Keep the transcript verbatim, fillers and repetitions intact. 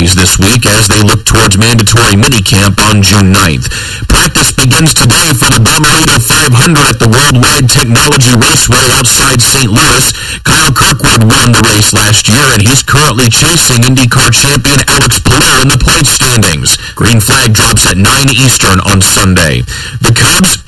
families this week as they look towards mandatory minicamp on June ninth. Practice begins today for the Bomarito five hundred at the Worldwide Technology Raceway outside Saint Louis. Kyle Kirkwood won the race last year, and he's currently chasing IndyCar champion Alex Palou in the point standings. Green flag drops at nine Eastern on Sunday. The Cubs